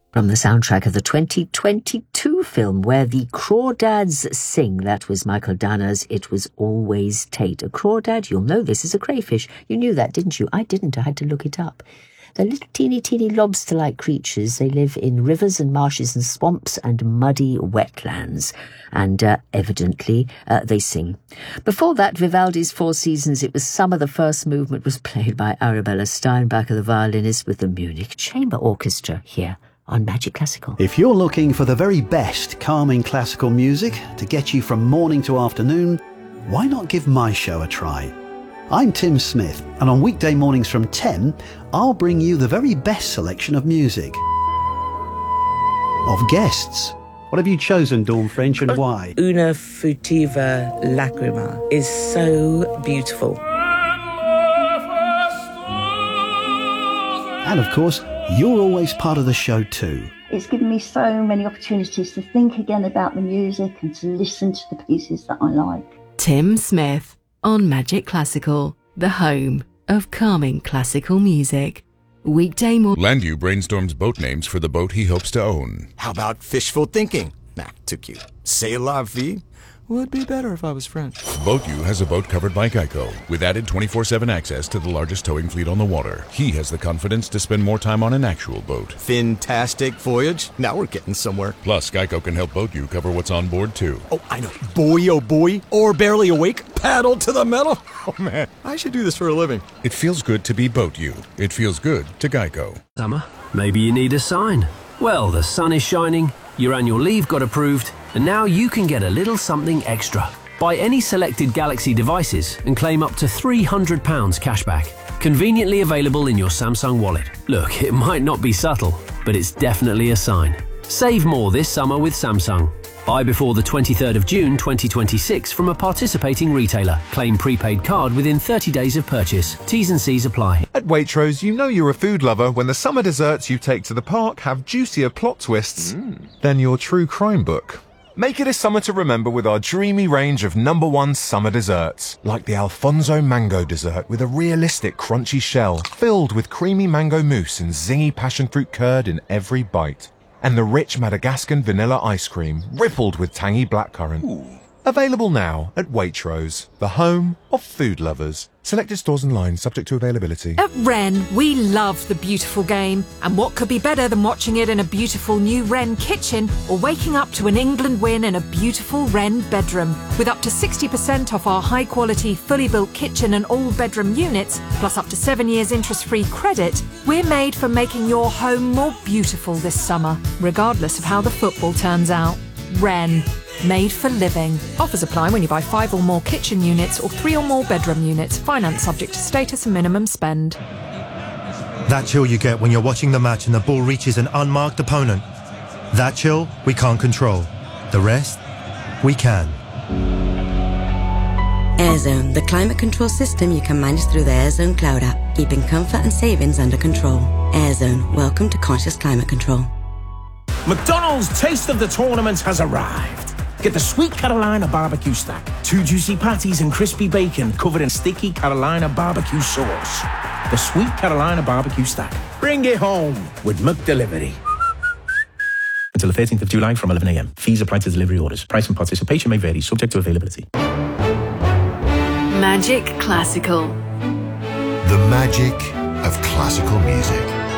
From the soundtrack of the 2022 film where the Crawdads sing. That was Michael Danner's It Was Always Tate. A crawdad, you'll know this, is a crayfish. You knew that, didn't you? I didn't. I had to look it up. They're little teeny lobster-like creatures. They live in rivers and marshes and swamps and muddy wetlands. And evidently, they sing. Before that, Vivaldi's Four Seasons, It Was Summer. The first movement was played by Arabella Steinbacher, the violinist with the Munich Chamber Orchestra here on Magic Classical. If you're looking for the very best calming classical music to get you from morning to afternoon, why not give my show a try? I'm Tim Smith, and on weekday mornings from 10, I'll bring you the very best selection of music. Of guests. What have you chosen, Dawn French, and why? Una Futiva Lacrima is so beautiful. And of course, you're always part of the show too. It's given me so many opportunities to think again about the music and to listen to the pieces that I like. Tim Smith on Magic Classical, the home of calming classical music. Weekday morning. Landu brainstorms boat names for the boat he hopes to own. How about fishful thinking? Nah, too cute. C'est la vie? Would be better if I was French. BoatU has a boat covered by Geico, with added 24/7 access to the largest towing fleet on the water. He has the confidence to spend more time on an actual boat. Fantastic voyage. Now we're getting somewhere. Plus, Geico can help BoatU cover what's on board, too. Oh, I know. Boy, oh boy. Or barely awake. Paddle to the metal. Oh, man. I should do this for a living. It feels good to be BoatU. It feels good to Geico. Summer, maybe you need a sign. Well, the sun is shining, your annual leave got approved, and now you can get a little something extra. Buy any selected Galaxy devices and claim up to £300 cashback. Conveniently available in your Samsung wallet. Look, it might not be subtle, but it's definitely a sign. Save more this summer with Samsung. Buy before the 23rd of June 2026 from a participating retailer. Claim prepaid card within 30 days of purchase. T's and C's apply. At Waitrose, you know you're a food lover when the summer desserts you take to the park have juicier plot twists than your true crime book. Make it a summer to remember with our dreamy range of #1 summer desserts, like the Alfonso Mango dessert with a realistic crunchy shell filled with creamy mango mousse and zingy passion fruit curd in every bite. And the rich Madagascan vanilla ice cream rippled with tangy blackcurrant. Available now at Waitrose, the home of food lovers. Selected stores and lines subject to availability. At Wren, we love the beautiful game. And what could be better than watching it in a beautiful new Wren kitchen or waking up to an England win in a beautiful Wren bedroom? With up to 60% off our high-quality, fully built kitchen and all-bedroom units, plus up to 7 years interest-free credit, we're made for making your home more beautiful this summer, regardless of how the football turns out. Wren. Made for living. Offers apply when you buy 5 or more kitchen units or 3 or more bedroom units. Finance subject to status and minimum spend. That chill you get when you're watching the match and the ball reaches an unmarked opponent. That chill we can't control. The rest, we can. AirZone, the climate control system you can manage through the AirZone Cloud app, keeping comfort and savings under control. AirZone, welcome to conscious climate control. McDonald's Taste of the Tournament has arrived. Get the Sweet Carolina Barbecue Stack. 2 juicy patties and crispy bacon covered in sticky Carolina barbecue sauce. The Sweet Carolina Barbecue Stack. Bring it home with McDelivery. Until the 13th of July from 11 a.m. Fees apply to delivery orders. Price and participation may vary, subject to availability. Magic Classical. The magic of classical music.